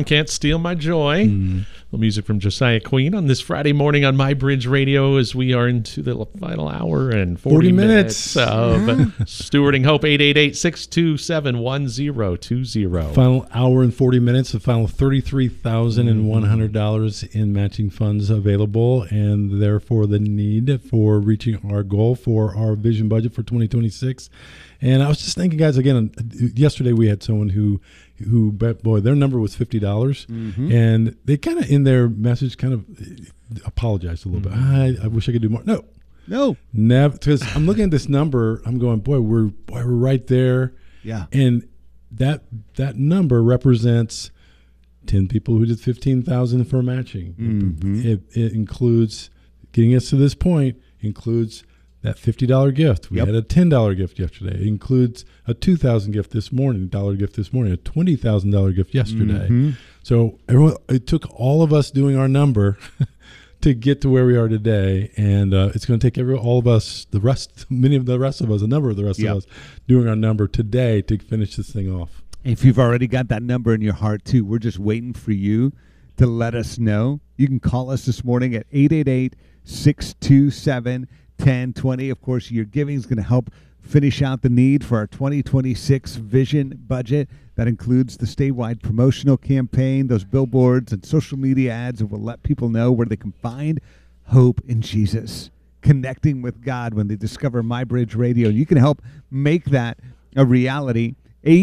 Can't Steal My Joy. The music from Josiah Queen on this Friday morning on My Bridge Radio as we are into the final hour and 40 minutes of Stewarding Hope. 888-627-1020. Final hour and 40 minutes, the final $33,100 in matching funds available, and therefore the need for reaching our goal for our vision budget for 2026. And I was just thinking, guys, again, yesterday we had someone who boy, their number was $50, and they kind of in their message kind of apologized a little bit. I wish I could do more. No, never. Because I'm looking at this number, I'm going, boy, we're right there. Yeah, and that number represents 10 people who did $15,000 for matching. It includes getting us to this point. Includes that $50 gift. We had a $10 gift yesterday. It includes a $2,000 gift this morning, a $20,000 gift yesterday. So it took all of us doing our number to get to where we are today, and it's going to take all of us, a number of the rest of us doing our number today to finish this thing off. If you've already got that number in your heart too, we're just waiting for you to let us know. You can call us this morning at 888-627-1020. Of course, your giving is going to help finish out the need for our 2026 vision budget. That includes the statewide promotional campaign, those billboards and social media ads that will let people know where they can find hope in Jesus, connecting with God when they discover My Bridge Radio. You can help make that a reality.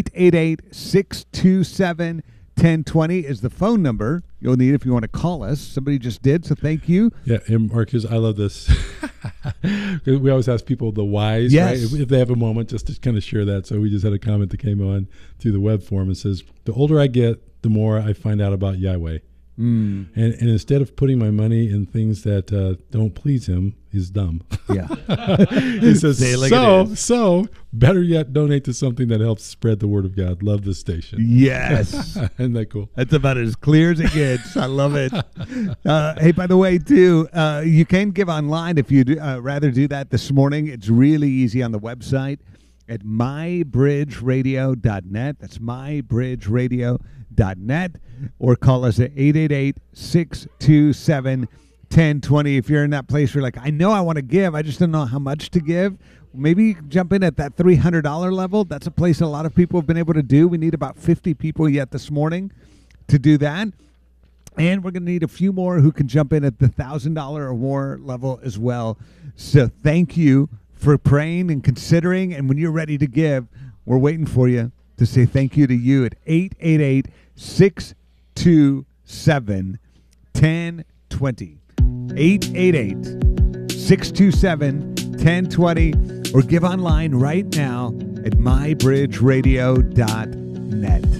888-627-1020 is the phone number you'll need if you want to call us. Somebody just did, so thank you. Yeah, and Marcus, I love this. We always ask people the whys, right? If they have a moment, just to kind of share that. So we just had a comment that came on through the web form and says, the older I get, the more I find out about Yahweh. And instead of putting my money in things that don't please him, he's dumb. Yeah. He says, so better yet, donate to something that helps spread the word of God. Love this station. Yes. Isn't that cool? That's about as clear as it gets. I love it. Hey, by the way, too, you can give online if you'd rather do that this morning. It's really easy on the website at mybridgeradio.net. That's mybridgeradio.net, or call us at 888-627-1020. If you're in that place where you're like, I know I want to give, I just don't know how much to give, maybe you can jump in at that $300 level. That's a place a lot of people have been able to do. We need about 50 people yet this morning to do that. And we're going to need a few more who can jump in at the $1,000 or more level as well. So thank you for praying and considering. And when you're ready to give, we're waiting for you to say thank you to you at 888-627-1020. 888-627-1020, or give online right now at mybridgeradio.net.